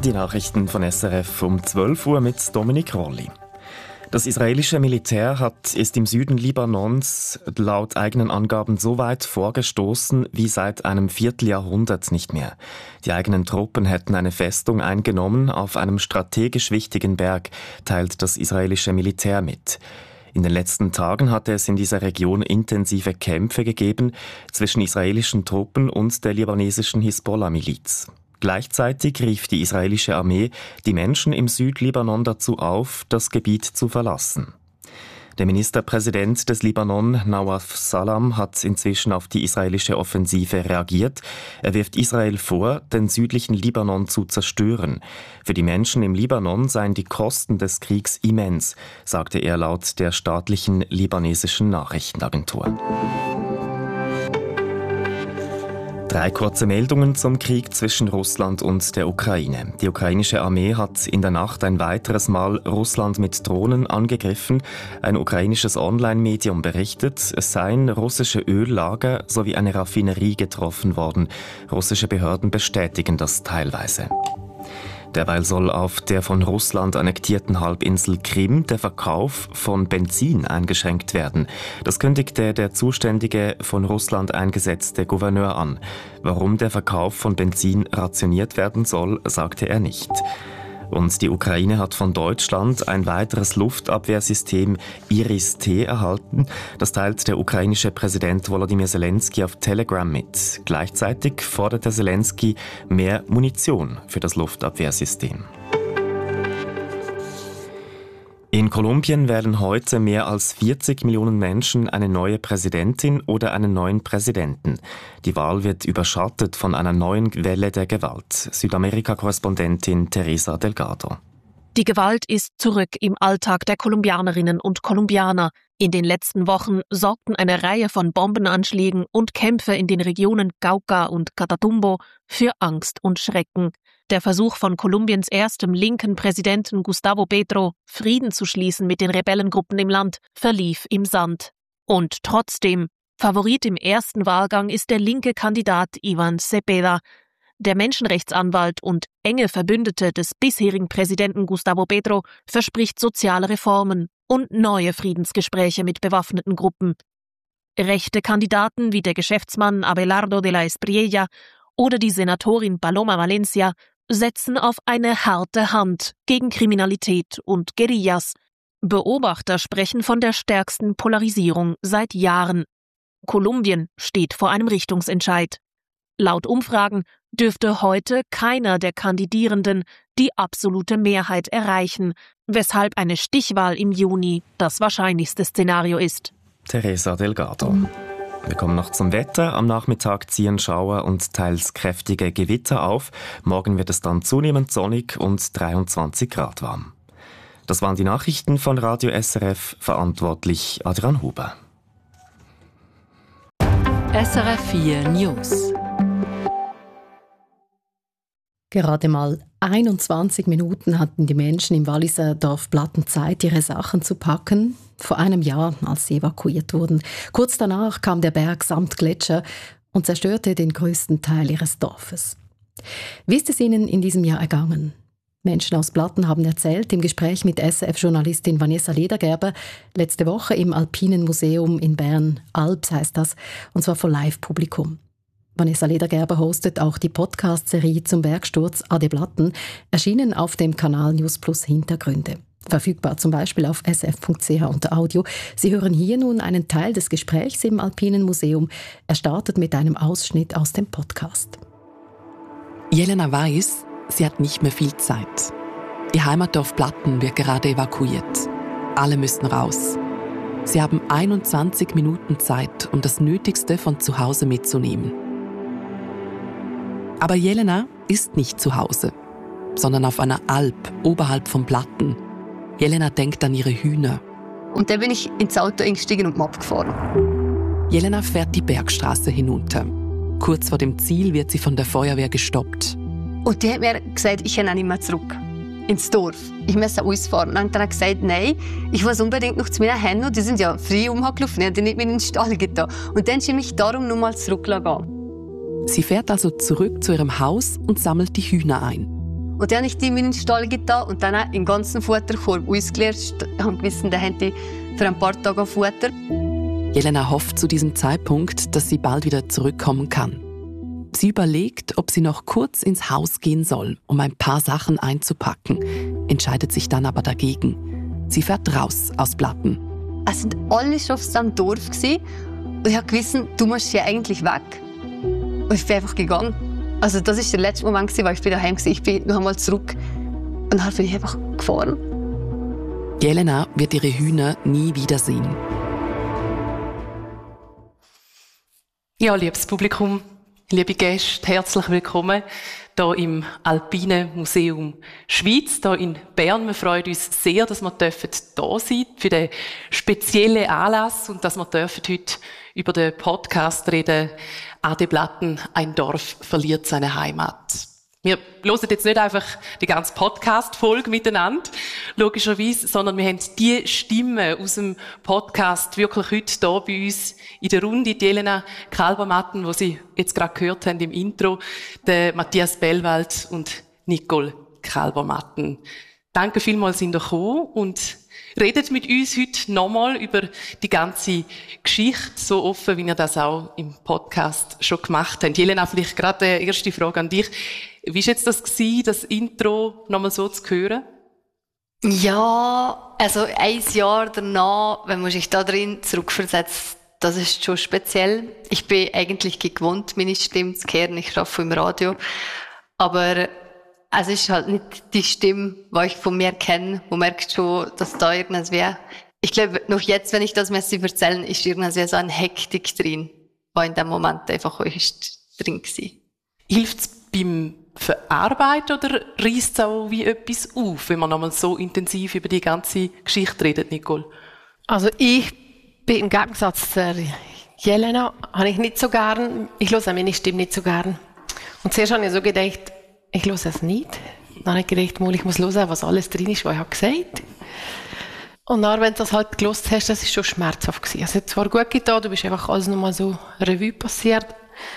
Die Nachrichten von SRF um 12 Uhr mit Dominik Rolli. Das israelische Militär ist im Süden Libanons laut eigenen Angaben so weit vorgestoßen wie seit einem Vierteljahrhundert nicht mehr. Die eigenen Truppen hätten eine Festung eingenommen auf einem strategisch wichtigen Berg, teilt das israelische Militär mit. In den letzten Tagen hatte es in dieser Region intensive Kämpfe gegeben zwischen israelischen Truppen und der libanesischen Hisbollah-Miliz. Gleichzeitig rief die israelische Armee die Menschen im Südlibanon dazu auf, das Gebiet zu verlassen. Der Ministerpräsident des Libanon, Nawaf Salam, hat inzwischen auf die israelische Offensive reagiert. Er wirft Israel vor, den südlichen Libanon zu zerstören. Für die Menschen im Libanon seien die Kosten des Kriegs immens, sagte er laut der staatlichen libanesischen Nachrichtenagentur. 3 kurze Meldungen zum Krieg zwischen Russland und der Ukraine. Die ukrainische Armee hat in der Nacht ein weiteres Mal Russland mit Drohnen angegriffen. Ein ukrainisches Online-Medium berichtet, es seien russische Öllager sowie eine Raffinerie getroffen worden. Russische Behörden bestätigen das teilweise. Derweil soll auf der von Russland annektierten Halbinsel Krim der Verkauf von Benzin eingeschränkt werden. Das kündigte der zuständige von Russland eingesetzte Gouverneur an. Warum der Verkauf von Benzin rationiert werden soll, sagte er nicht. Und die Ukraine hat von Deutschland ein weiteres Luftabwehrsystem Iris-T erhalten. Das teilt der ukrainische Präsident Volodymyr Zelensky auf Telegram mit. Gleichzeitig forderte Zelensky mehr Munition für das Luftabwehrsystem. In Kolumbien wählen heute mehr als 40 Millionen Menschen eine neue Präsidentin oder einen neuen Präsidenten. Die Wahl wird überschattet von einer neuen Welle der Gewalt. Südamerika-Korrespondentin Teresa Delgado. Die Gewalt ist zurück im Alltag der Kolumbianerinnen und Kolumbianer. In den letzten Wochen sorgten eine Reihe von Bombenanschlägen und Kämpfe in den Regionen Cauca und Catatumbo für Angst und Schrecken. Der Versuch von Kolumbiens erstem linken Präsidenten Gustavo Petro, Frieden zu schließen mit den Rebellengruppen im Land, verlief im Sand. Und trotzdem, Favorit im ersten Wahlgang ist der linke Kandidat Iván Cepeda. Der Menschenrechtsanwalt und enge Verbündete des bisherigen Präsidenten Gustavo Petro verspricht soziale Reformen und neue Friedensgespräche mit bewaffneten Gruppen. Rechte Kandidaten wie der Geschäftsmann Abelardo de la Espriella oder die Senatorin Paloma Valencia setzen auf eine harte Hand gegen Kriminalität und Guerillas. Beobachter sprechen von der stärksten Polarisierung seit Jahren. Kolumbien steht vor einem Richtungsentscheid. Laut Umfragen dürfte heute keiner der Kandidierenden die absolute Mehrheit erreichen, weshalb eine Stichwahl im Juni das wahrscheinlichste Szenario ist. Teresa Delgado. Wir kommen noch zum Wetter. Am Nachmittag ziehen Schauer und teils kräftige Gewitter auf. Morgen wird es dann zunehmend sonnig und 23 Grad warm. Das waren die Nachrichten von Radio SRF, verantwortlich Adrian Huber. SRF 4 News. Gerade mal 21 Minuten hatten die Menschen im Walliser Dorf Blatten Zeit, ihre Sachen zu packen. Vor einem Jahr, als sie evakuiert wurden. Kurz danach kam der Berg samt Gletscher und zerstörte den größten Teil ihres Dorfes. Wie ist es Ihnen in diesem Jahr ergangen? Menschen aus Blatten haben erzählt im Gespräch mit SRF-Journalistin Vanessa Ledergerber letzte Woche im Alpinen Museum in Bern, Alps heißt das, und zwar vor Live-Publikum. Vanessa Ledergerber hostet auch die Podcast-Serie zum Bergsturz Ade Blatten, erschienen auf dem Kanal News Plus Hintergründe. Verfügbar zum Beispiel auf sf.ch unter Audio. Sie hören hier nun einen Teil des Gesprächs im Alpinen Museum. Er startet mit einem Ausschnitt aus dem Podcast. Jelena weiß, sie hat nicht mehr viel Zeit. Ihr Heimatdorf Blatten wird gerade evakuiert. Alle müssen raus. Sie haben 21 Minuten Zeit, um das Nötigste von zu Hause mitzunehmen. Aber Jelena ist nicht zu Hause, sondern auf einer Alp oberhalb von Blatten. Jelena denkt an ihre Hühner. Und dann bin ich ins Auto eingestiegen und abgefahren. Jelena fährt die Bergstraße hinunter. Kurz vor dem Ziel wird sie von der Feuerwehr gestoppt. Und die hat mir gesagt, ich kann nicht mehr zurück ins Dorf. Ich muss ausfahren. Und dann hat er gesagt, nein, ich muss unbedingt noch zu meinen Händen. Die sind ja frei umgelaufen, die haben nicht mehr in den Stall getan. Und dann will ich darum noch mal zurückgehen. Sie fährt also zurück zu ihrem Haus und sammelt die Hühner ein. Und dann habe ich die in meinen Stall getan und dann den ganzen Futterkorb ausgeleert. Ich habe gewusst, da haben die für ein paar Tage Futter. Jelena hofft zu diesem Zeitpunkt, dass sie bald wieder zurückkommen kann. Sie überlegt, ob sie noch kurz ins Haus gehen soll, um ein paar Sachen einzupacken, entscheidet sich dann aber dagegen. Sie fährt raus aus Blatten. Es sind alle schon auf dem Dorf gewesen. Und ich habe gewusst, du musst hier eigentlich weg. Und ich bin einfach gegangen. Also das war der letzte Moment, wo ich daheim war. Ich bin noch einmal zurück. Und dann bin ich einfach gefahren. Jelena wird ihre Hühner nie wiedersehen. Ja, liebes Publikum, liebe Gäste, herzlich willkommen hier im Alpinen Museum Schweiz, hier in Bern. Wir freuen uns sehr, dass wir hier sein für den speziellen Anlass und dass wir heute über den Podcast reden, «Ade Blatten, ein Dorf verliert seine Heimat». Wir hören jetzt nicht einfach die ganze Podcast-Folge miteinander, logischerweise, sondern wir haben die Stimmen aus dem Podcast wirklich heute hier bei uns in der Runde. Die Jelena Kalbermatten, die Sie jetzt gerade gehört haben im Intro, der Matthias Bellwald und Nicole Kalbermatten. Danke vielmals, sind ihr gekommen und redet mit uns heute nochmal über die ganze Geschichte, so offen, wie ihr das auch im Podcast schon gemacht habt. Jelena, vielleicht gerade die erste Frage an dich. Wie war jetzt das Intro nochmal so zu hören? Ja, also ein Jahr danach, wenn man sich da drin zurückversetzt, das ist schon speziell. Ich bin eigentlich gewohnt, meine Stimme zu hören. Ich arbeite im Radio. Aber es ist halt nicht die Stimme, die ich von mir kenne. Man merkt schon, dass da irgendwas wäre. Ich glaube, noch jetzt, wenn ich das erzählen ist irgendwas so eine Hektik drin, die in dem Moment einfach drin war. Hilft es beim Verarbeiten oder reißt es auch wie etwas auf, wenn man nochmal so intensiv über die ganze Geschichte redet, Nicole? Also ich bin im Gegensatz zu Jelena, habe ich nicht so gern, ich höre meine Stimme nicht so gern. Und zuerst habe ich so gedacht, ich höre es nicht. Dann habe ich gedacht, ich muss hören, was alles drin ist, was ich gesagt habe. Und dann, wenn du das halt gehört hast, das war schon schmerzhaft gewesen. Also es hat zwar gut getan, du bist einfach alles nochmal so Revue passiert.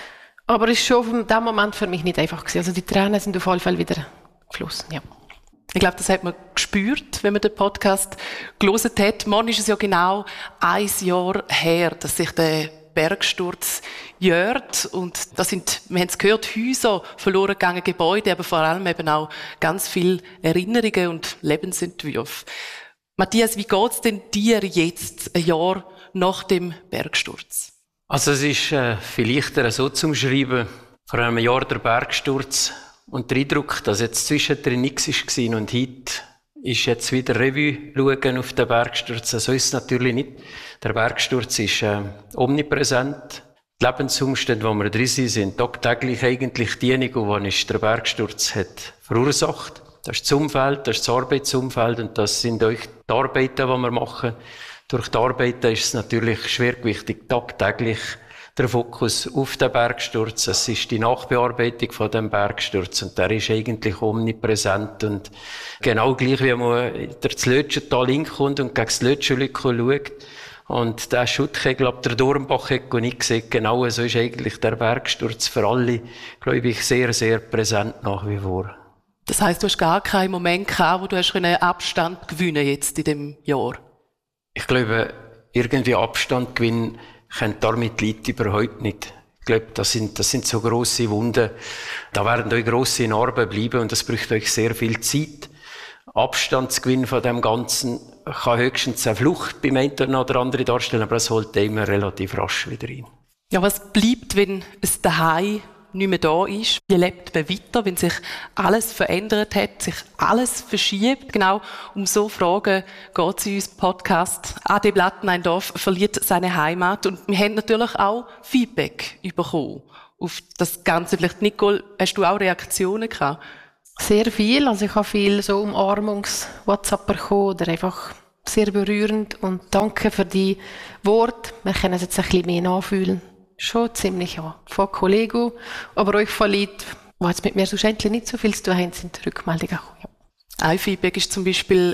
Aber es war schon in dem Moment für mich nicht einfach gewesen. Also die Tränen sind auf jeden Fall wieder geflossen, ja. Ich glaube, das hat man gespürt, wenn man den Podcast gelesen hat. Morgen ist es ja genau 1 Jahr her, dass sich der Bergsturz jährt. Und das sind, wir haben es gehört, Häuser, verloren gegangen Gebäude, aber vor allem eben auch ganz viele Erinnerungen und Lebensentwürfe. Matthias, wie geht's denn dir jetzt, 1 Jahr nach dem Bergsturz? Also es ist viel leichter so zu umschreiben, vor einem Jahr der Bergsturz und der Eindruck, dass jetzt zwischendrin nichts war und heute ist jetzt wieder Revue schauen auf den Bergsturz. So ist es natürlich nicht. Der Bergsturz ist omnipräsent. Die Lebensumstände, wo wir drin sind tagtäglich eigentlich diejenigen, die der Bergsturz hat verursacht. Das ist das Umfeld, das ist das Arbeitsumfeld und das sind auch die Arbeiten, die wir machen. Durch die Arbeiten ist es natürlich schwergewichtig, tagtäglich der Fokus auf den Bergsturz. Es ist die Nachbearbeitung von dem Bergsturz und der ist eigentlich omnipräsent und genau gleich wie man das Lötschental hinkommt und gegen das Lötschenlücke schaut und der Schuttkegel ab der Dornbachecke nicht sieht, genau so ist eigentlich der Bergsturz für alle, glaube ich, sehr, sehr präsent nach wie vor. Das heisst, du hast gar keinen Moment gehabt, wo du hast einen Abstand gewinnen jetzt in dem Jahr? Ich glaube, irgendwie Abstand gewinnen können damit die Leute überhaupt nicht. Ich glaube, das sind so grosse Wunden. Da werden euch grosse Narben bleiben und das braucht euch sehr viel Zeit. Abstand zu gewinnen von dem Ganzen kann höchstens eine Flucht beim einen oder anderen darstellen, aber es holt immer relativ rasch wieder rein. Ja, was bleibt, wenn es daheim nicht mehr da ist? Wie lebt man weiter, wenn sich alles verändert hat, sich alles verschiebt? Genau um so Fragen geht es in unserem Podcast. «Ade Blatten, ein Dorf verliert seine Heimat». Und wir haben natürlich auch Feedback bekommen auf das Ganze. Vielleicht, Nicole, hast du auch Reaktionen gehabt? Sehr viel. Also ich habe viel so Umarmungs-WhatsApp bekommen oder einfach sehr berührend. Und danke für die Worte. Wir können es jetzt ein bisschen mehr nachfühlen. Schon ziemlich, ja. Von Kollegen, aber euch von Leuten, die jetzt mit mir so schändlich nicht so viel zu tun haben, sind die Rückmeldungen gekommen. Ja. Ein Feedback war zum Beispiel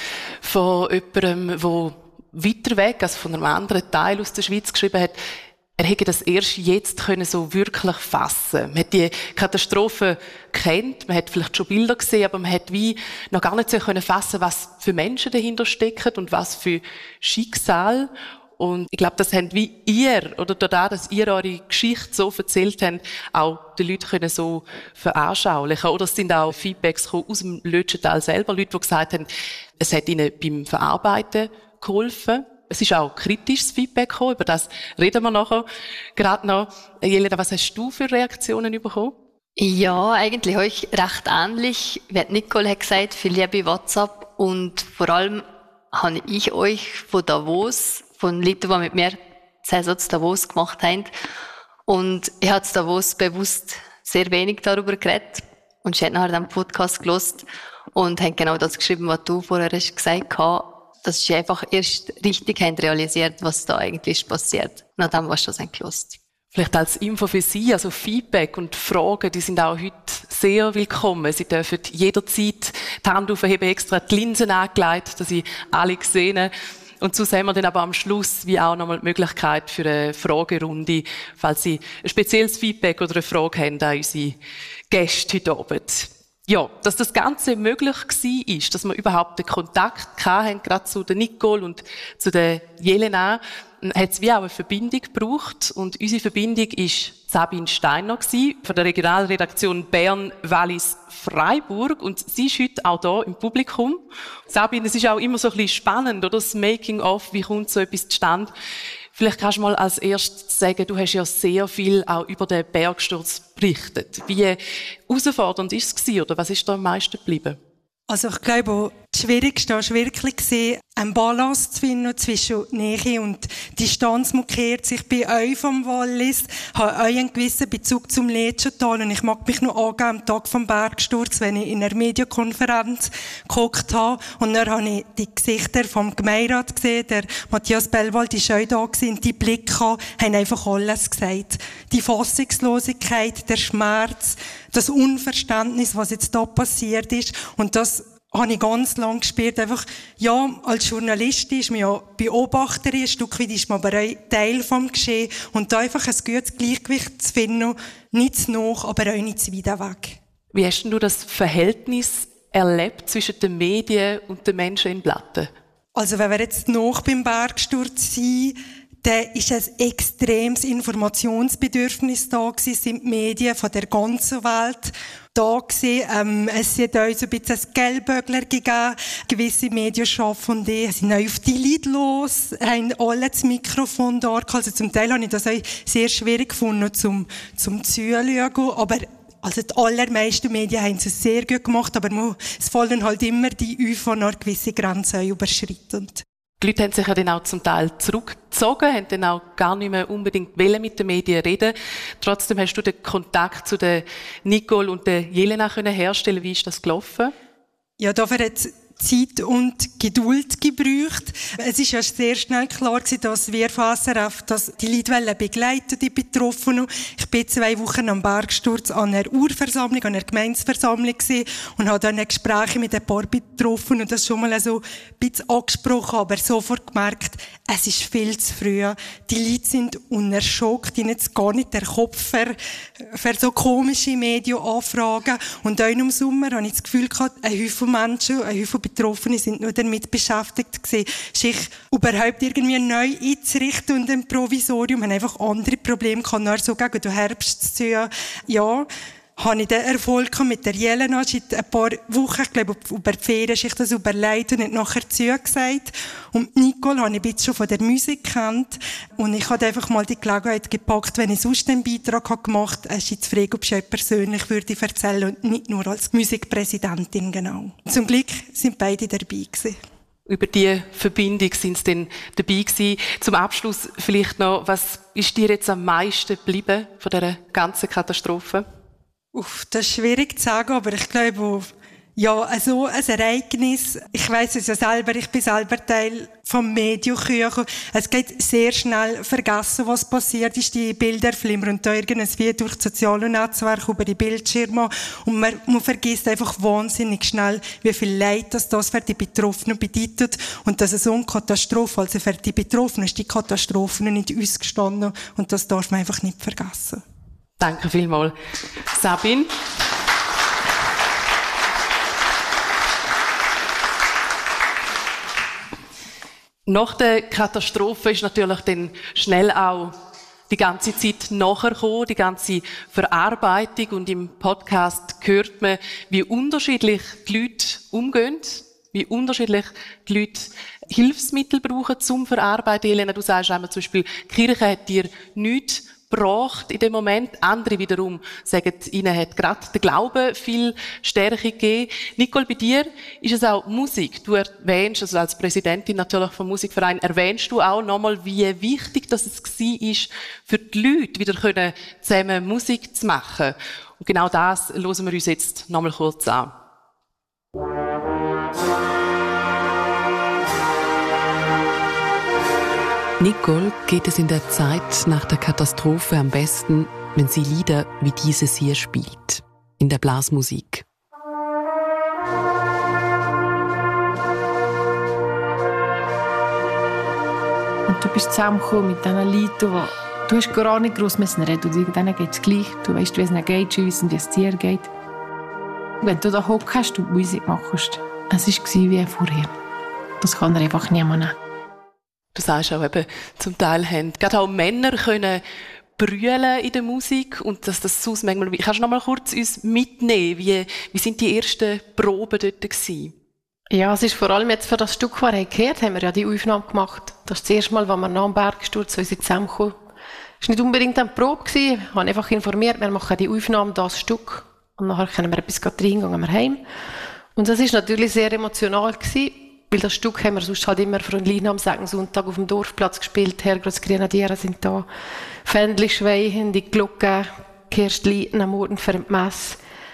von jemandem, der weiter weg, also von einem anderen Teil aus der Schweiz geschrieben hat, er hätte das erst jetzt können so wirklich fassen. Man hat die Katastrophe kennt, man hat vielleicht schon Bilder gesehen, aber man hat wie noch gar nicht so können fassen, was für Menschen dahinter stecken und was für Schicksal. Und ich glaube, das habt wie ihr, oder dadurch, dass ihr eure Geschichte so erzählt habt, auch die Leute können so veranschaulichen. Oder es sind auch Feedbacks gekommen aus dem Lötschental selber, Leute, die gesagt haben, es hat ihnen beim Verarbeiten geholfen. Es ist auch kritisches Feedback gekommen, über das reden wir nachher gerade noch. Jelena, was hast du für Reaktionen bekommen? Ja, eigentlich euch recht ähnlich. Wie Nicole hat gesagt, viel Liebe WhatsApp und vor allem habe ich euch von Davos, von Leuten, die mit mir zu Davos gemacht haben, und ich habe zu Davos bewusst sehr wenig darüber geredet und ich habe nachher den Podcast gehört und habe genau das geschrieben, was du vorher hast gesagt hast, dass sie einfach erst richtig haben realisiert, was da eigentlich passiert, nachdem was schon gehört. Vielleicht als Info für Sie, also Feedback und Fragen, die sind auch heute sehr willkommen. Sie dürfen jederzeit die Hand aufheben, extra die Linsen angelegt, dass Sie alle sehen. Und so sehen wir dann aber am Schluss wie auch nochmal die Möglichkeit für eine Fragerunde, falls Sie ein spezielles Feedback oder eine Frage haben an unsere Gäste heute Abend. Ja, dass das Ganze möglich war, dass wir überhaupt den Kontakt hatten, gerade zu der Nicole und zu der Jelena, hat es wie auch eine Verbindung gebraucht. Und unsere Verbindung war Sabine Steiner von der Regionalredaktion Bern-Wallis-Freiburg. Und sie ist heute auch hier im Publikum. Sabine, es ist auch immer so ein bisschen spannend, oder? Das Making-of, wie kommt so etwas zustande? Vielleicht kannst du mal als erstes sagen, du hast ja sehr viel auch über den Bergsturz berichtet. Wie herausfordernd war es oder was ist da am meisten geblieben? Also ich glaube, das Schwierigste war wirklich, einen Balance zu finden zwischen Nähe und Distanz markiert sich bei euch vom Wallis, habe euch einen gewissen Bezug zum Lötschental und ich mag mich noch angeben am Tag vom Bergsturz, wenn ich in einer Medienkonferenz geguckt habe und dann habe ich die Gesichter vom Gemeinderat gesehen, der Matthias Bellwald ist auch da gewesen, und die Blicke haben einfach alles gesagt. Die Fassungslosigkeit, der Schmerz, das Unverständnis, was jetzt da passiert ist und das habe ich ganz lange gespürt, einfach, ja, als Journalistin ist man ja Beobachterin, ein Stück weit ist man aber auch Teil vom Geschehen und da einfach ein gutes Gleichgewicht zu finden, nicht zu nah, aber auch nicht zu weit weg. Wie hast du das Verhältnis erlebt zwischen den Medien und den Menschen in Blatten? Also wenn wir jetzt noch beim Bergsturz sind, dann ist ein extremes Informationsbedürfnis da gewesen, sind die Medien von der ganzen Welt da gewesen. Es hat auch so ein bisschen ein Gelbbögler gegeben. Gewisse Medienschaffende sind auch auf die Leute los, haben alle das Mikrofon da. Also zum Teil habe ich das auch sehr schwierig gefunden, zum Zuschauen. Aber also die allermeisten Medien haben es sehr gut gemacht, aber es fallen halt immer die Ufo noch gewisse Grenzen überschritten. Die Leute haben sich ja dann auch zum Teil zurückgezogen, haben dann auch gar nicht mehr unbedingt mit den Medien reden. Trotzdem hast du den Kontakt zu der Nicole und der Jelena herstellen. Wie ist das gelaufen? Ja, dafür hat Zeit und Geduld gebraucht. Es ist ja sehr schnell klar gewesen, dass wir von SRF die Leute begleiten, die Betroffenen. Ich bin 2 Wochen am Bergsturz an einer Urversammlung, an einer Gemeinsversammlung gewesen und habe dann Gespräche mit ein paar Betroffenen und das schon mal so ein bisschen angesprochen, aber sofort gemerkt, es ist viel zu früh. Die Leute sind unter Schock, ihnen jetzt gar nicht der Kopf für so komische Medienanfragen. Und auch im Sommer habe ich das Gefühl gehabt, ein Haufen Menschen, ein Haufen Betroffene sind nur damit beschäftigt gewesen, sich überhaupt irgendwie neu einzurichten und ein Provisorium, haben einfach andere Probleme gehabt, nur so gegen den Herbst zu ziehen. Ja, habe ich den Erfolg mit der Jelena, seit ein paar Wochen, ich glaube, über die Ferien, sich das überlegt und hat nachher zugesagt. Und Nicole habe ich ein bisschen schon von der Musik kennt. Und ich habe einfach mal die Gelegenheit gepackt, wenn ich sonst einen Beitrag gemacht habe, ist jetzt frage, ob ich persönlich würde erzählen und nicht nur als Musikpräsidentin, genau. Zum Glück sind beide dabei gewesen. Über diese Verbindung sind sie dann dabei gewesen. Zum Abschluss vielleicht noch, was ist dir jetzt am meisten geblieben von dieser ganzen Katastrophe? Das ist schwierig zu sagen, aber ich glaube, Ja, also ein Ereignis, ich weiss es ja selber, ich bin selber Teil vom Medienkuchen. Es geht sehr schnell vergessen, was passiert ist. Die Bilder flimmern da irgendwie durch die sozialen Netzwerke über die Bildschirme. Und man vergisst einfach wahnsinnig schnell, wie viel Leid das für die Betroffenen bedeutet. Und dass es so eine Katastrophe, also für die Betroffenen ist die Katastrophe nicht uns gestanden. Und das darf man einfach nicht vergessen. Danke vielmals. Sabine? Nach der Katastrophe ist natürlich dann schnell auch die ganze Zeit nachher gekommen, die ganze Verarbeitung. Und im Podcast hört man, wie unterschiedlich die Leute umgehen, wie unterschiedlich die Leute Hilfsmittel brauchen zum Verarbeiten. Elena, du sagst einmal zum Beispiel, die Kirche hat dir nichts gebracht in dem Moment. Andere wiederum sagen, ihnen hat gerade der Glaube viel Stärke gegeben. Nicole, bei dir ist es auch Musik. Du erwähnst, also als Präsidentin natürlich vom Musikverein, erwähnst du auch nochmal, wie wichtig das es war, für die Leute wieder zusammen Musik zu machen. Und genau das hören wir uns jetzt nochmal kurz an. Nicole geht es in der Zeit nach der Katastrophe am besten, wenn sie Lieder wie dieses hier spielt, in der Blasmusik. Und du bist zusammengekommen mit diesen Leuten, du hast gar nicht gross reden müssen. Denen geht es gleich. Du weißt, wie es ihnen geht, sie wissen, wie es dir geht. Wenn du da hockst und Musik machst, es war wie vorher. Das kann dir einfach niemand nehmen. Du sagst auch eben, zum Teil haben gerade auch Männer können brüllen in der Musik und dass das sonst manchmal... Kannst du noch mal kurz uns mitnehmen? Wie sind die ersten Proben dort gewesen? Ja, es ist vor allem jetzt für das Stück, das wir gehört haben, wir ja die Aufnahme gemacht. Das ist das erste Mal, als wir nach dem Bergsturz zusammengekommen sind. Es war nicht unbedingt eine Probe gewesen. Ich habe einfach informiert, wir machen die Aufnahme, das Stück. Und nachher können wir etwas reingehen, gehen wir heim. Und das war natürlich sehr emotional gewesen. Weil das Stück haben wir sonst halt immer Fräulein am Sonntag auf dem Dorfplatz gespielt. Herrgottsgrenadiere sind da. Fändli schweigen, die Glocken, kehrst Leiten am Morgen für die Messe.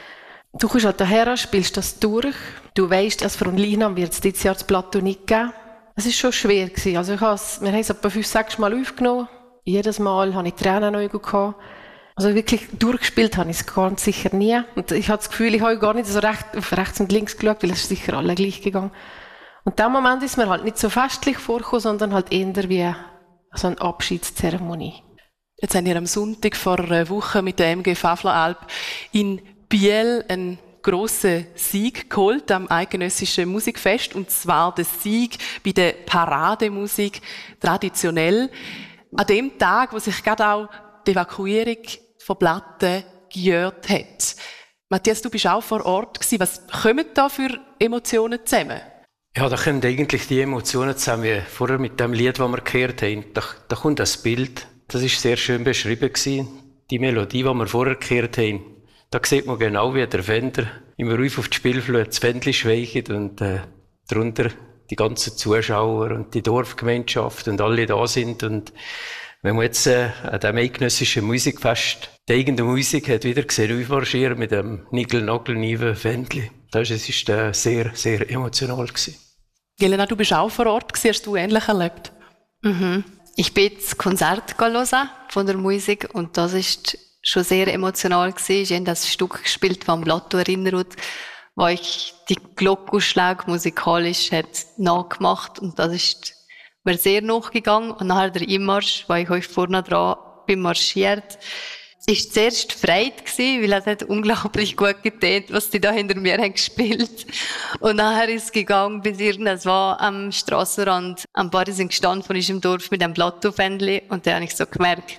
Du kommst halt daher, spielst das durch. Du weisst, als Fräulein wird es dieses Jahr das Plateau nicht geben. Es war schon schwer gewesen. Also wir haben es etwa 5-6 Mal aufgenommen. Jedes Mal hatte ich Tränen neu gehabt. Also wirklich durchgespielt habe ich es ganz sicher nie. Und ich habe das Gefühl, ich habe gar nicht so auf rechts und links geschaut, weil es ist sicher alle gleich gegangen. Und in dem Moment ist mir halt nicht so festlich vorgekommen, sondern halt eher wie so eine Abschiedszeremonie. Jetzt haben wir am Sonntag vor einer Woche mit der MG Fafler-Alp in Biel einen grossen Sieg geholt am eidgenössischen Musikfest. Und zwar den Sieg bei der Parademusik, traditionell. An dem Tag, wo sich gerade auch die Evakuierung von Platten gejährt hat. Matthias, du bist auch vor Ort gewesen. Was kommen da für Emotionen zusammen? Ja, da kommen eigentlich die Emotionen zusammen, wie vorher mit dem Lied, das wir gehört haben. Da kommt das Bild, das ist sehr schön beschrieben gewesen. Die Melodie, die wir vorher gehört haben, da sieht man genau, wie der Fender im Ruf auf die Spielflöte das Fändli schweigt und darunter die ganzen Zuschauer und die Dorfgemeinschaft und alle da sind. Und wenn man jetzt an diesem eidgenössischen Musikfest die eigene Musik hat wieder gesehen, aufmarschieren mit dem Nickel-Nagel-Niven Fändli, es ist sehr, sehr emotional gewesen. Jelena, du bist auch vor Ort gewesen, hast du ähnlich erlebt? Mhm. Ich bin das Konzert hören von der Musik und das ist schon sehr emotional gewesen. Ich habe das Stück gespielt vom Plateau erinnert, wo ich die Glockenschläge musikalisch hat nachgemacht und das ist mir sehr nachgegangen und nachher der Einmarsch, wo ich euch vorne dran bin marschiert. Ich war zuerst Freude gewesen, weil es hat unglaublich gut getan, was die da hinter mir haben gespielt. Und nachher ist es gegangen, bis irgendwann am Strassenrand, am Bar sind gestanden von unserem Dorf mit einem Plateau-Fändli und da habe ich so gemerkt,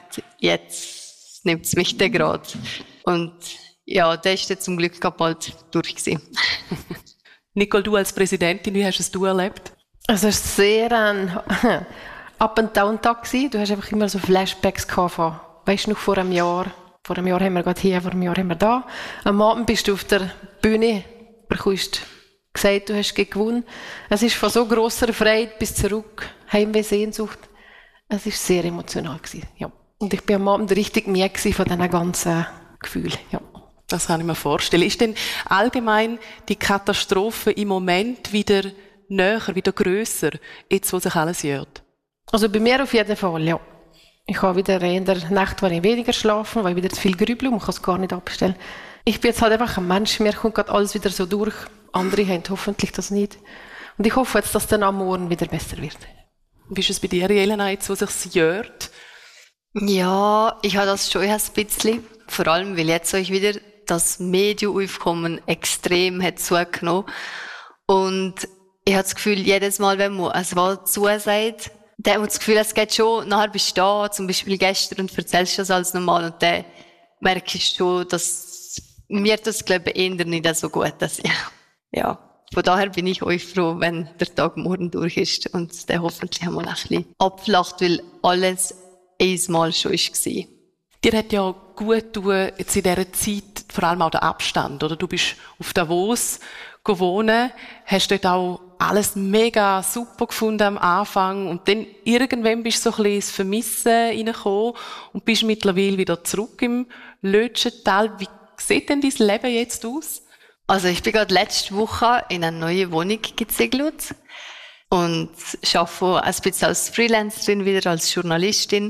jetzt nimmt es mich der grad. Und ja, der ist jetzt zum Glück bald durch gewesen. Nicole, du als Präsidentin, wie hast du es erlebt? Also es war sehr ein Up-and-Down-Tag gewesen. Du hast einfach immer so Flashbacks gehabt. Weißt du noch, vor einem Jahr haben wir gerade hier, vor einem Jahr haben wir da. Am Abend bist du auf der Bühne, bekommst gesagt, du hast gewonnen. Es ist von so grosser Freude bis zurück, Heimweh, Sehnsucht. Es war sehr emotional gewesen, ja. Und ich bin am Abend richtig müde von diesen ganzen Gefühlen, ja. Das kann ich mir vorstellen. Ist denn allgemein die Katastrophe im Moment wieder näher, wieder grösser, jetzt wo sich alles jährt? Also bei mir auf jeden Fall, ja. Ich habe wieder in der Nacht weniger schlafen, weil ich wieder zu viel grübel und man kann es gar nicht abstellen. Ich bin jetzt halt einfach ein Mensch, mir kommt gerade alles wieder so durch. Andere haben hoffentlich das nicht. Und ich hoffe jetzt, dass dann am Morgen wieder besser wird. Wie ist es bei dir, Jelena, jetzt wo es sich jährt? Ja, ich habe das schon ein bisschen. Vor allem, weil jetzt euch wieder das Medienaufkommen extrem hat zugenommen. Und ich habe das Gefühl, jedes Mal, wenn man ein Wort zusagt, dann hat man das Gefühl, es geht schon, nachher bist du da, zum Beispiel gestern, und erzählst das als normal, und dann merkst du schon, dass mir das, glaube ich, eher nicht so gut ist. Ja. Von daher bin ich euch froh, wenn der Tag morgen durch ist und dann hoffentlich einmal ein bisschen abflacht, weil alles einmal schon war. Dir hat ja gut getan, jetzt in dieser Zeit, vor allem auch der Abstand, oder? Du bist auf Davos gewohnt, hast dort auch alles mega super gefunden am Anfang und dann irgendwann bist du so ein bisschen ins Vermissen reingekommen und bist mittlerweile wieder zurück im Lötschental. Wie sieht denn dein Leben jetzt aus? Also ich bin gerade letzte Woche in eine neue Wohnung gezegelt und arbeite ein bisschen als Freelancerin wieder, als Journalistin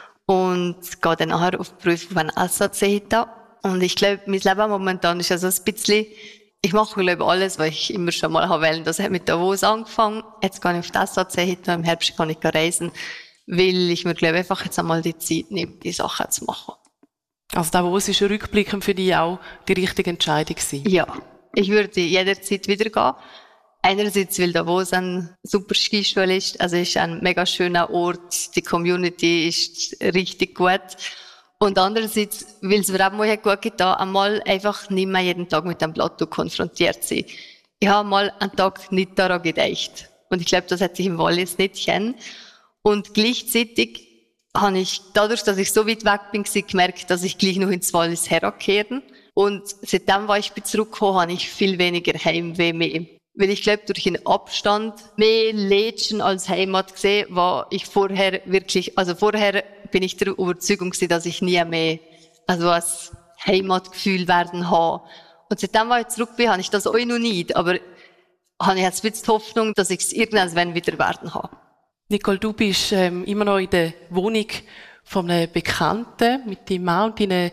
und gehe dann nachher auf die Prüfung von SAC. Und ich glaube, mein Leben momentan ist also ein bisschen, ich mache, glaube ich, alles, was ich immer schon mal wollte. Das hat mit Davos angefangen. Jetzt gehe ich auf die SAC, im Herbst kann ich reisen, weil ich mir, glaube ich, einfach jetzt einmal die Zeit nehme, die Sachen zu machen. Also Davos ist rückblickend für dich auch die richtige Entscheidung gewesen? Ja, ich würde jederzeit wieder gehen. Einerseits, weil Davos ein super Skischule ist, also ist ein mega schöner Ort, die Community ist richtig gut. Und andererseits, weil es mir auch mal gut getan, einmal einfach nicht mehr jeden Tag mit dem Plateau konfrontiert zu sein. Ich habe mal einen Tag nicht daran gedacht. Und ich glaube, das hätte ich im Wallis nicht kennen. Und gleichzeitig habe ich, dadurch, dass ich so weit weg bin, gemerkt, dass ich gleich noch ins Wallis herkehren. Und seitdem, als ich zurückgekommen, habe ich viel weniger Heimweh mehr. Weil ich glaube, durch den Abstand mehr Lädchen als Heimat gesehen, war ich vorher wirklich, also vorher bin ich der Überzeugung gewesen, dass ich nie mehr, also ein Heimatgefühl werden habe. Und seitdem, als ich zurück bin, habe ich das auch noch nicht, aber habe ich jetzt ein bisschen die Hoffnung, dass ich es irgendwann wieder werden habe. Nicole, du bist immer noch in der Wohnung von einem Bekannten mit deinem Mann und deinen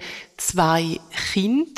2 Kindern.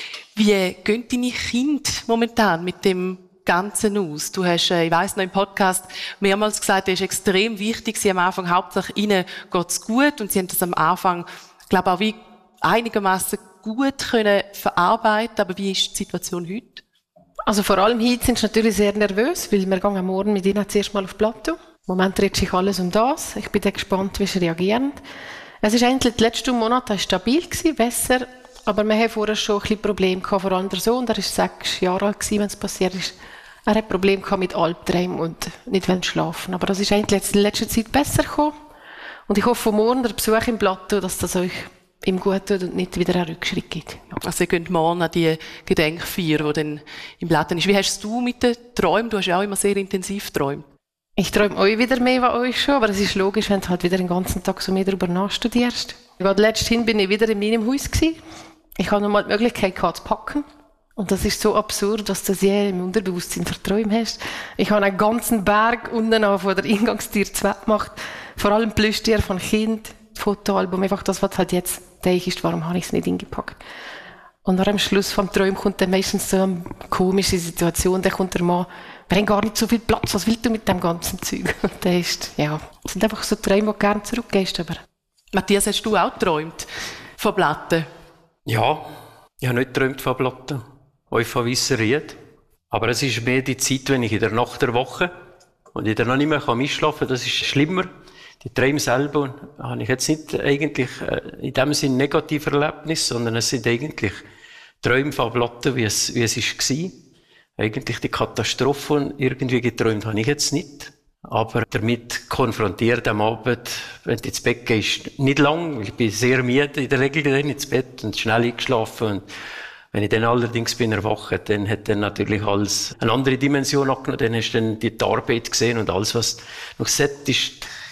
Wie gehen deine Kinder momentan mit dem Ganzen aus? Du hast, ich weiss noch im Podcast mehrmals gesagt, das ist extrem wichtig, sie am Anfang hauptsächlich ihnen geht's gut und sie haben das am Anfang, glaube auch wie einigermaßen gut können verarbeiten. Aber wie ist die Situation heute? Also vor allem heute sind sie natürlich sehr nervös, weil wir gehen am Morgen mit ihnen zuerst mal auf Plateau. Im Moment dreht sich alles um das. Ich bin dann gespannt, wie sie reagieren. Es ist eigentlich die letzten Monate stabil gewesen, besser. Aber wir haben vorher schon ein bisschen Probleme gehabt, vor allem der Sohn, der war 6 Jahre alt gewesen, wenn es passiert ist. Er hat Probleme gehabt mit Albträumen und nicht schlafen. Aber das ist eigentlich jetzt in letzter Zeit besser gekommen. Und ich hoffe, morgen der Besuch im Plateau, dass das euch ihm gut tut und nicht wieder einen Rückschritt gibt. Ja. Also ihr könnt morgen an die Gedenkfeier, die dann im Plateau ist. Wie hast du mit den Träumen? Du hast ja auch immer sehr intensiv geträumt. Ich träume euch wieder mehr als euch schon, aber es ist logisch, wenn du halt wieder den ganzen Tag so mehr darüber nachstudierst. Letzthin bin ich wieder in meinem Haus gewesen. Ich habe nochmal die Möglichkeit gehabt, zu packen. Und das ist so absurd, dass du das je im Unterbewusstsein verträumt hast. Ich habe einen ganzen Berg unten von der Eingangstür gemacht. Vor allem Plüschtiere von Kind, Fotoalbum, einfach das, was halt jetzt denke ist, warum habe ich es nicht hingepackt. Und nach am Schluss vom Träumen kommt dann meistens so eine komische Situation, dann kommt der Mann, wir haben gar nicht so viel Platz, was willst du mit dem ganzen Zeug? Und dann ist, ja, das sind einfach so Träume, die du gerne zurückgehst. Aber. Matthias, hast du auch geträumt von Platten? Ja, ich habe nicht geträumt von Platten, auch von Weissenried. Aber es ist mehr die Zeit, wenn ich in der Nacht der Woche und ich dann noch nicht mehr einschlafen kann, das ist schlimmer. Die Träume selber habe ich jetzt nicht eigentlich in dem Sinne negative Erlebnisse, sondern es sind eigentlich Träume von Platten, wie es war. Eigentlich die Katastrophen irgendwie geträumt habe ich jetzt nicht. Aber damit konfrontiert am Abend, wenn du ins Bett gehst, nicht lang. Ich bin sehr müde in der Regel dann ins Bett und schnell eingeschlafen. Und wenn ich dann allerdings bin erwacht, dann hat dann natürlich alles eine andere Dimension angenommen. Dann hast du dann die Arbeit gesehen und alles, was noch gesagt ist,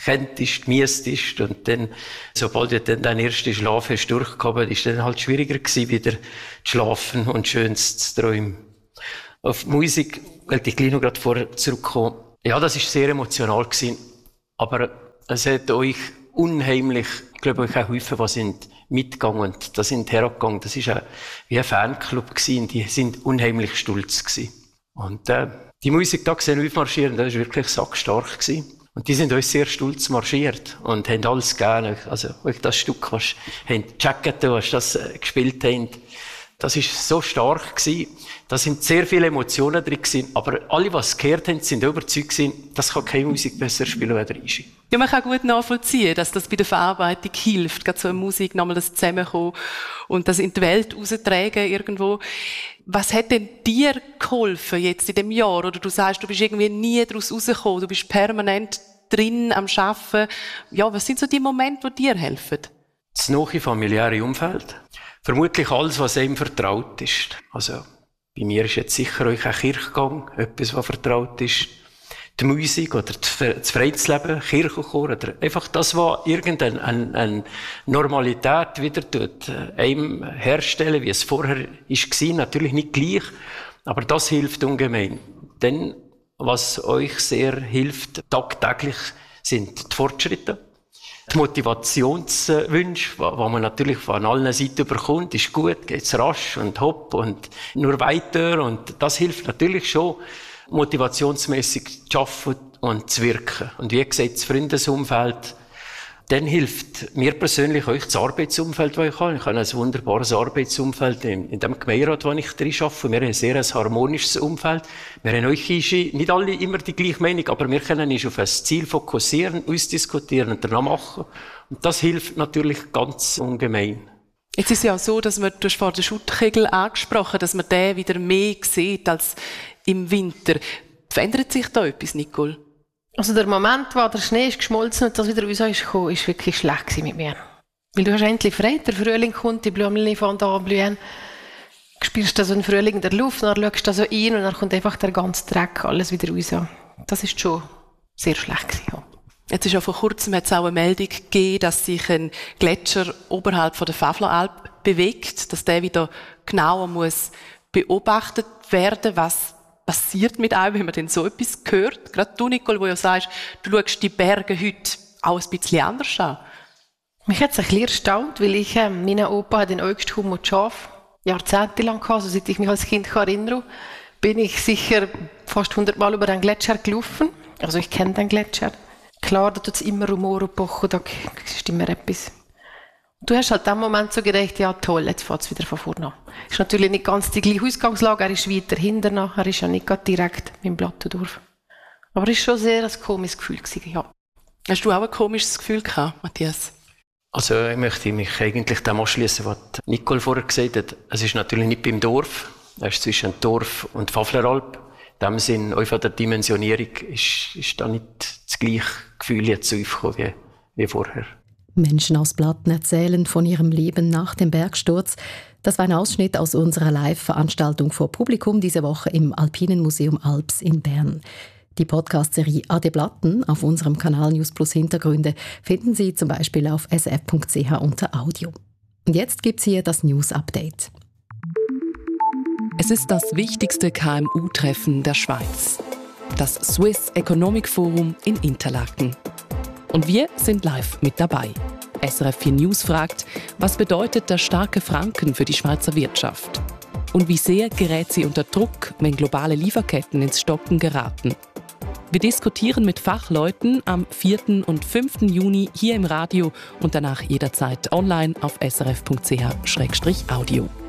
kenntest, miestest und dann, sobald du dann deinen ersten Schlaf hast durchgehabt, ist dann halt schwieriger gewesen, wieder zu schlafen und Schönes zu träumen. Auf die Musik, weil ich gleich noch gerade vorher zurückkomme. Ja, das ist sehr emotional gewesen, aber es hat euch unheimlich, ich glaube, euch auch geholfen, die sind mitgegangen und da sind hergegangen. Das ist wie ein Fanclub gewesen, die sind unheimlich stolz gewesen. Und die Musik da gesehen aufmarschieren, das war wirklich sackstark gewesen. Und die sind uns sehr stolz marschiert und haben alles gegeben. Also, das Stück, was die Jackette, was das gespielt haben, das ist so stark gewesen. Da sind sehr viele Emotionen drin gewesen. Aber alle, die es gehört haben, sind überzeugt gewesen, das kann keine Musik besser spielen als der Ischi. Ja, man kann gut nachvollziehen, dass das bei der Verarbeitung hilft, gerade so eine Musik nochmal das Zusammenkommen und das in die Welt raustragen irgendwo. Was hat denn dir geholfen jetzt in dem Jahr? Oder du sagst, du bist irgendwie nie daraus rausgekommen, du bist permanent drin am Arbeiten. Ja, was sind so die Momente, die dir helfen? Das nahe familiäre Umfeld. Vermutlich alles, was einem vertraut ist. Also, bei mir ist jetzt sicher euch auch Kirchgang, etwas, was vertraut ist. Die Musik oder das Freizleben, Kirchenchor oder einfach das, was irgendeine Normalität wieder tut, einem herstellen, wie es vorher war. Natürlich nicht gleich, aber das hilft ungemein. Denn was euch sehr hilft, tagtäglich, sind die Fortschritte. Die Motivationswünsche, die man natürlich von allen Seiten bekommt, ist gut, geht's rasch und hopp und nur weiter. Und das hilft natürlich schon, motivationsmässig zu arbeiten und zu wirken. Und wie gesagt, das Freundesumfeld, dann hilft mir persönlich euch das Arbeitsumfeld, das ich habe. Ich habe ein wunderbares Arbeitsumfeld in dem Gemeinderat, wo ich drin arbeite. Wir haben ein sehr harmonisches Umfeld. Wir haben euch nicht alle immer die gleiche Meinung, aber wir können uns auf ein Ziel fokussieren, ausdiskutieren und danach machen. Und das hilft natürlich ganz ungemein. Jetzt ist es ja auch so, dass du hast vor der Schuttkegel angesprochen, dass man den wieder mehr sieht als im Winter. Verändert sich da etwas, Nicole? Also der Moment, wo der Schnee ist geschmolzen und das wieder raus ist gekommen, ist wirklich schlecht mit mir. Weil du hast endlich frei, der Frühling kommt, die Blumen fangen an blühen. Du spürst da so einen Frühling in der Luft, dann schaust du da so rein und dann kommt einfach der ganze Dreck, alles wieder raus. Das ist schon sehr schlecht gewesen, ja. Jetzt ist ja vor kurzem auch eine Meldung gegeben, dass sich ein Gletscher oberhalb von der Fafneralp bewegt, dass der wieder genauer muss beobachtet werden, was passiert mit einem, wenn man denn so etwas hört. Gerade du, Nicole, wo ja sagst, du schaust die Berge heute auch ein bisschen anders an. Mich hat es ein bisschen erstaunt, weil mein Opa hat in Augsthumm und Schaf jahrzehntelang gehabt, also seit ich mich als Kind erinnere, bin ich sicher fast 100 Mal über den Gletscher gelaufen. Also ich kenne den Gletscher. Klar, da tut es immer Rumor und Pochen, da ist immer etwas. Du hast halt in dem Moment so gedacht, ja toll, jetzt fährt es wieder von vorne an. Ist natürlich nicht ganz die gleiche Ausgangslage, er ist weiter hinten nach, er ist ja nicht gerade direkt mit dem Blattendorf. Aber es war schon sehr ein komisches Gefühl gewesen, ja. Hast du auch ein komisches Gefühl gehabt, Matthias? Also ich möchte mich eigentlich dem anschließen, was Nicole vorher gesagt hat. Es ist natürlich nicht beim Dorf, es ist zwischen Dorf und Fafneralp. In dem Sinn, auch von der Dimensionierung ist da nicht das gleiche Gefühl jetzt aufgekommen wie vorher. Menschen aus Blatten erzählen von ihrem Leben nach dem Bergsturz. Das war ein Ausschnitt aus unserer Live-Veranstaltung vor Publikum diese Woche im Alpinen Museum Alps in Bern. Die Podcast-Serie Ade Blatten auf unserem Kanal News Plus Hintergründe finden Sie zum Beispiel auf srf.ch unter Audio. Und jetzt gibt's hier das News-Update. Es ist das wichtigste KMU-Treffen der Schweiz. Das Swiss Economic Forum in Interlaken. Und wir sind live mit dabei. SRF 4 News fragt, was bedeutet der starke Franken für die Schweizer Wirtschaft? Und wie sehr gerät sie unter Druck, wenn globale Lieferketten ins Stocken geraten? Wir diskutieren mit Fachleuten am 4. und 5. Juni hier im Radio und danach jederzeit online auf srf.ch/audio.